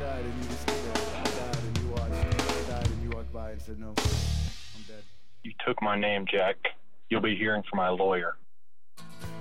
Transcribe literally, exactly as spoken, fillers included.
died and you just stood there. I died and you watched. I died and you walked by and said, no, I'm dead. You took my name, Jack. You'll be hearing from my lawyer.